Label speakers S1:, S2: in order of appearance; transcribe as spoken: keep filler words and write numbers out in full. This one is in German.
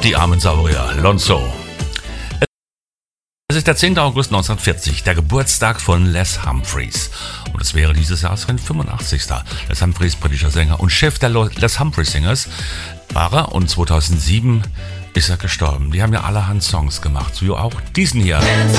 S1: Die armen Saurier, Lonzo. Es ist der zehnte August neunzehnhundertvierzig, der Geburtstag von Les Humphreys. Und es wäre dieses Jahr sein fünfundachtzigster Les Humphreys, britischer Sänger und Chef der Les Humphreys Singers, war er, und zweitausendsieben ist er gestorben. Die haben ja allerhand Songs gemacht, so auch diesen hier.